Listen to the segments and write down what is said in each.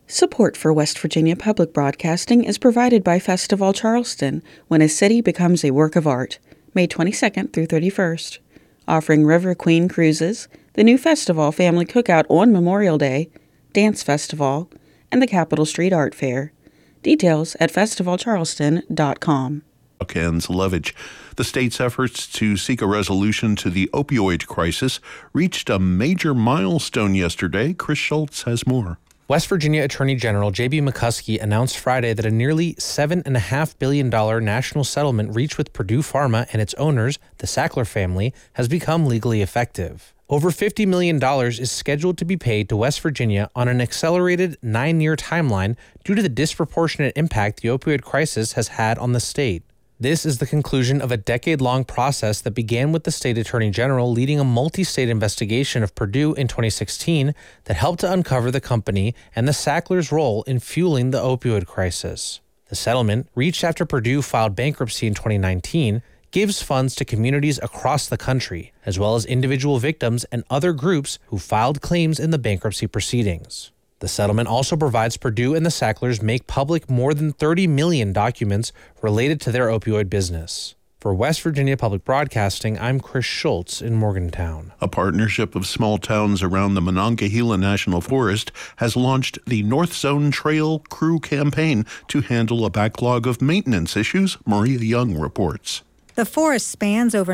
Support for West Virginia Public Broadcasting is provided by Festival Charleston, when a city becomes a work of art, May 22nd through 31st. Offering River Queen cruises, the new festival family cookout on Memorial Day, dance festival, and the Capitol Street Art Fair. Details at festivalcharleston.com. And Lovage. The state's efforts to seek a resolution to the opioid crisis reached a major milestone yesterday. Chris Schultz has more. West Virginia Attorney General J.B. McCuskey announced Friday that a nearly $7.5 billion national settlement reached with Purdue Pharma and its owners, the Sackler family, has become legally effective. Over $50 million is scheduled to be paid to West Virginia on an accelerated 9-year timeline due to the disproportionate impact the opioid crisis has had on the state. This is the conclusion of a decade-long process that began with the state attorney general leading a multi-state investigation of Purdue in 2016 that helped to uncover the company and the Sacklers' role in fueling the opioid crisis. The settlement, reached after Purdue filed bankruptcy in 2019, gives funds to communities across the country, as well as individual victims and other groups who filed claims in the bankruptcy proceedings. The settlement also provides Purdue and the Sacklers make public more than 30 million documents related to their opioid business. For West Virginia Public Broadcasting, I'm Chris Schultz in Morgantown. A partnership of small towns around the Monongahela National Forest has launched the North Zone Trail Crew campaign to handle a backlog of maintenance issues, Maria Young reports. The forest spans over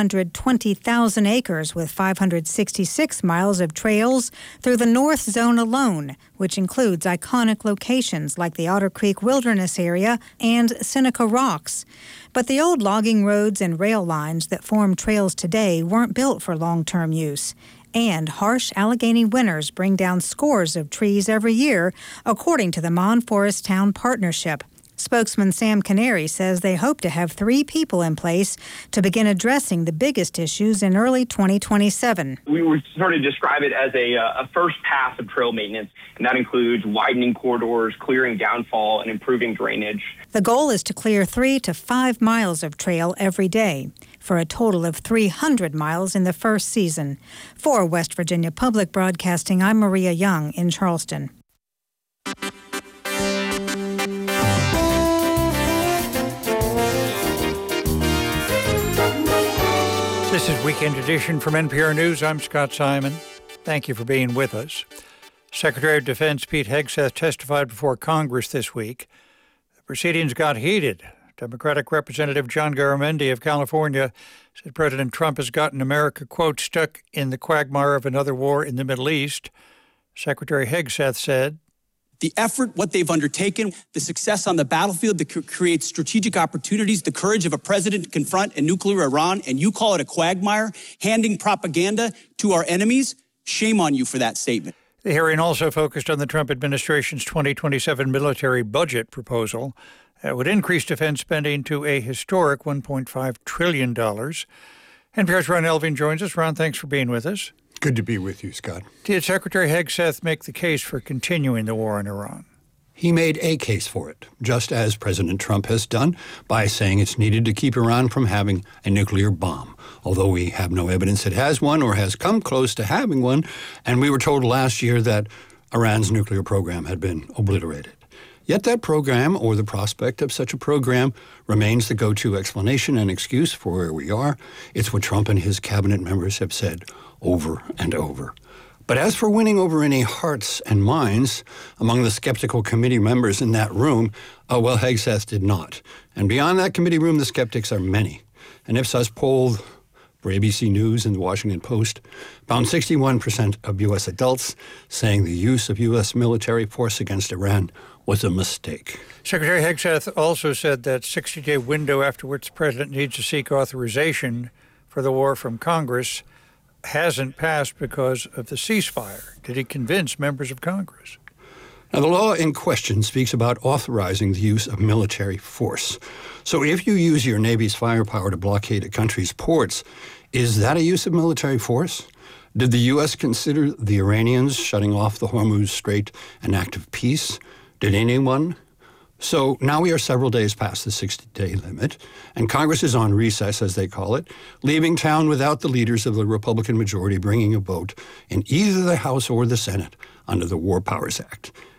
920,000 acres with 566 miles of trails through the North Zone alone, which includes iconic locations like the Otter Creek Wilderness Area and Seneca Rocks. But the old logging roads and rail lines that form trails today weren't built for long-term use. And harsh Allegheny winters bring down scores of trees every year, according to the Mon Forest Town Partnership. Spokesman Sam Canary says they hope to have 3 people in place to begin addressing the biggest issues in early 2027. We would sort of describe it as a first pass of trail maintenance, and that includes widening corridors, clearing downfall, and improving drainage. The goal is to clear 3 to 5 miles of trail every day, for a total of 300 miles in the first season. For West Virginia Public Broadcasting, I'm Maria Young in Charleston. This is Weekend Edition from NPR News. I'm Scott Simon. Thank you for being with us. Secretary of Defense Pete Hegseth testified before Congress this week. The proceedings got heated. Democratic Representative John Garamendi of California said President Trump has gotten America, quote, stuck in the quagmire of another war in the Middle East. Secretary Hegseth said, the effort, what they've undertaken, the success on the battlefield that creates strategic opportunities, the courage of a president to confront a nuclear Iran, and you call it a quagmire, handing propaganda to our enemies? Shame on you for that statement. The hearing also focused on the Trump administration's 2027 military budget proposal that would increase defense spending to a historic $1.5 trillion. NPR's Ron Elving joins us. Ron, thanks for being with us. Good to be with you, Scott. Did Secretary Hegseth make the case for continuing the war in Iran? He made a case for it, just as President Trump has done by saying it's needed to keep Iran from having a nuclear bomb, although we have no evidence it has one or has come close to having one, and we were told last year that Iran's nuclear program had been obliterated. Yet that program, or the prospect of such a program, remains the go-to explanation and excuse for where we are. It's what Trump and his cabinet members have said over and over. But as for winning over any hearts and minds among the skeptical committee members in that room, well, Hegseth did not. And beyond that committee room, the skeptics are many. An Ipsos poll for ABC News and the Washington Post found 61% of U.S. adults saying the use of U.S. military force against Iran was a mistake. Secretary Hegseth also said that 60-day window after which the president needs to seek authorization for the war from Congress hasn't passed because of the ceasefire. Did he convince members of Congress? Now, the law in question speaks about authorizing the use of military force. So if you use your Navy's firepower to blockade a country's ports, is that a use of military force? Did the U.S. consider the Iranians shutting off the Hormuz Strait an act of peace? Did anyone? So now we are several days past the 60-day limit, and Congress is on recess, as they call it, leaving town without the leaders of the Republican majority bringing a vote in either the House or the Senate under the War Powers Act.